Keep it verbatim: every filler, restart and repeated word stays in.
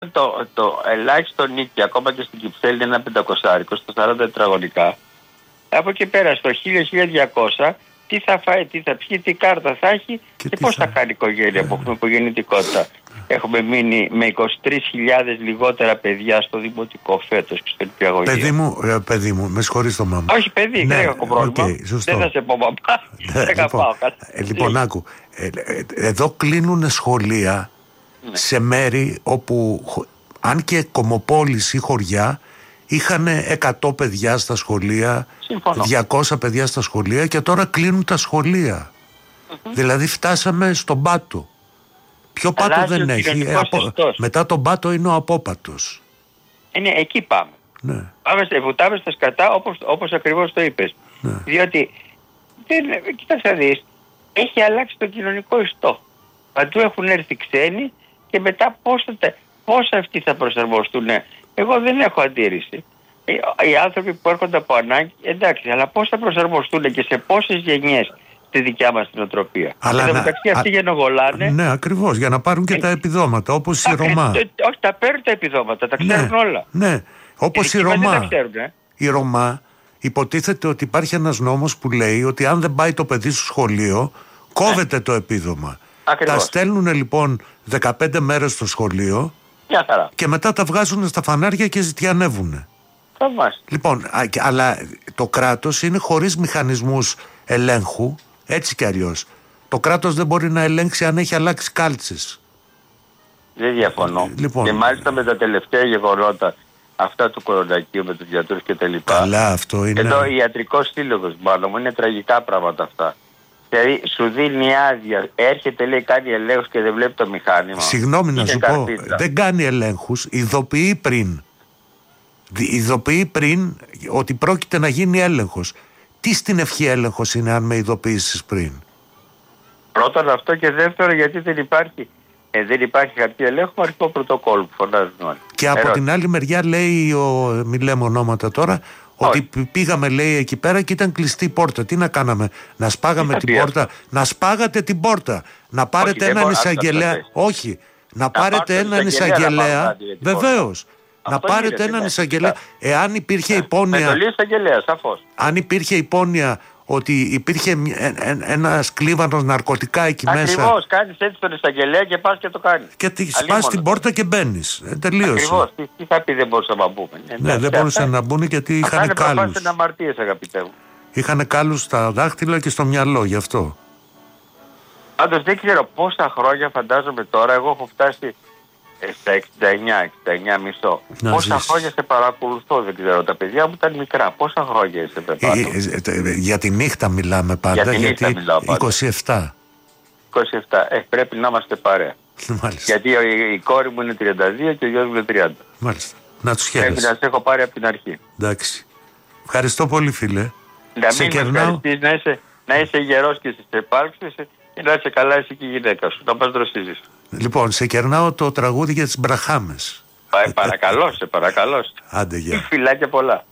το, το ελάχιστο νίκη, ακόμα και στην Κυψέλη είναι ένα πεντακόσάρικο, στο σαράντα τετραγωνικά. Από εκεί πέρα στο χίλια με χίλια διακόσια, τι θα φάει, τι θα πιει, τι κάρτα θα έχει και, και πώς θα... θα κάνει η οικογένεια που έχουμε υπογεννητικότητα. Έχουμε μείνει με είκοσι τρεις χιλιάδες λιγότερα παιδιά στο δημοτικό φέτος και στο νηπιαγωγείο. Παιδί μου, ε, παιδί μου, με συγχωρείς το μάμα. Όχι παιδί, ναι, δεν έχω πρόβλημα. Okay, δεν θα σε πω παπά. Ναι, δεν λοιπόν, πάω, ε, λοιπόν, άκου. Ε, ε, εδώ κλείνουν σχολεία ναι. σε μέρη όπου, αν και κομμοπόλεις ή χωριά, είχαν εκατό παιδιά στα σχολεία, Συμφωνώ. διακόσια παιδιά στα σχολεία και τώρα κλείνουν τα σχολεία. Mm-hmm. Δηλαδή φτάσαμε στον πάτο. Ποιο πάτο Αλλάζει δεν έχει. Ε, απο... Μετά τον πάτο είναι ο απόπατος. Είναι εκεί πάμε. Ναι. Πάμε, βουτάμε στα σκατά όπως, όπως ακριβώς το είπες. Ναι. Διότι, δεν, κοίταξε να δεις, έχει αλλάξει το κοινωνικό ιστό. Παντού έχουν έρθει ξένοι και μετά πώς, θα, πώς αυτοί θα προσαρμοστούν. Εγώ δεν έχω αντίρρηση. Οι άνθρωποι που έρχονται από ανάγκη, εντάξει, αλλά πώς θα προσαρμοστούν και σε πόσες γενιές στη δικιά μας την οτροπία. Αλλά και μεταξύ αυτοί γεννογολάνε. Ναι, ακριβώς, για να πάρουν και ε, τα επιδόματα, όπως η Ρωμά. Όχι, τα παίρνουν τα επιδόματα, τα ξέρουν ναι, όλα. Ναι, όπως η Ρωμά. Ε. Η Ρωμά υποτίθεται ότι υπάρχει ένας νόμος που λέει ότι αν δεν πάει το παιδί στο σχολείο, κόβεται ναι. το επίδομα. Ακριβώς. Τα στέλνουν λοιπόν δεκαπέντε μέρες στο σχολείο. Μια χαρά. Και μετά τα βγάζουν στα φανάρια και ζητιανεύουν. Λοιπόν, α, αλλά το κράτος είναι χωρίς μηχανισμούς ελέγχου, έτσι κι αλλιώς. Το κράτος δεν μπορεί να ελέγξει αν έχει αλλάξει κάλτσες. Δεν διαφωνώ. Λοιπόν, και μάλιστα με τα τελευταία γεγονότα, αυτά του κορονακίου με τους γιατρούς και τα λοιπά. Καλά, αυτό είναι. Εδώ ο ιατρικός σύλλογος, μάλλον μου, είναι τραγικά πράγματα αυτά. Δηλαδή σου δίνει άδεια, έρχεται λέει κάνει ελέγχους και δεν βλέπει το μηχάνημα. Συγγνώμη να σου πω, δεν κάνει ελέγχους, ειδοποιεί πριν. Ειδοποιεί πριν ότι πρόκειται να γίνει έλεγχος. Τι στην ευχή έλεγχος είναι αν με ειδοποιήσεις πριν? Πρώτον αυτό και δεύτερον γιατί δεν υπάρχει, ε, δεν υπάρχει χαρτί ελέγχου, αρχικό πρωτοκόλλο που φωνάζουν όλοι. Και από Ερώτηση. την άλλη μεριά λέει, ο, μη λέμε ονόματα τώρα, ότι Όχι. πήγαμε λέει εκεί πέρα και ήταν κλειστή η πόρτα. Τι να κάναμε, να σπάγαμε την πόρτα, αυτό. να σπάγατε την πόρτα, να πάρετε Όχι, έναν εισαγγελέα. Όχι, να, να πάρετε έναν εισαγγελέα, βεβαίως. Να Αυτό πάρετε έναν εισαγγελέα. Εάν υπήρχε υπόνοια. Με εισαγγελέα, σαφώς. Αν υπήρχε υπόνοια ότι υπήρχε ένας κλίβανος ναρκωτικά εκεί Ακριβώς, μέσα. Ακριβώς, κάνεις έτσι τον εισαγγελέα και πας και το κάνεις. Και τη σπάς την πόρτα και μπαίνεις. Ε, τελείωσε. Ακριβώς, τι, τι θα πει δεν μπορούσαν να μπούμε. Ναι, ναι δεν μπορούσαν να μπουν γιατί είχαν κάλους. Είχαν αμαρτίες, αγαπητέ μου. Είχαν κάλους στα δάχτυλα και στο μυαλό, γι' αυτό. Πάντως δεν ξέρω πόσα χρόνια φαντάζομαι τώρα, εγώ έχω φτάσει στα εξήντα εννιά, εξήντα εννιά μισό. Να πόσα ζεις. χρόνια σε παρακολουθώ, δεν ξέρω. Τα παιδιά μου ήταν μικρά. Πόσα χρόνια είσαι πεπάτω? Ε, ε, ε, για τη νύχτα μιλάμε πάντα. Για τη νύχτα γιατί μιλάω πάντα. είκοσι επτά. είκοσι επτά. Ε, πρέπει να είμαστε παρέα. Μάλιστα. Γιατί η, η κόρη μου είναι τριάντα δύο και ο γιος μου είναι τριάντα. Μάλιστα. Να τους χαίρεσαι. Πρέπει να σε έχω πάρει από την αρχή. Εντάξει. Ευχαριστώ πολύ, φίλε. Να σε μην κερνάω. Να είσαι, να είσαι γερός και στις επάρξεις και να είσαι καλά εσύ και η γυναίκα σου. Να πας δροσίζεις. Λοιπόν, σε κερνάω το τραγούδι για τις Μπραχάμες. Παρακαλώ, σε παρακαλώ. Άντε, γεια. Φιλάκια πολλά.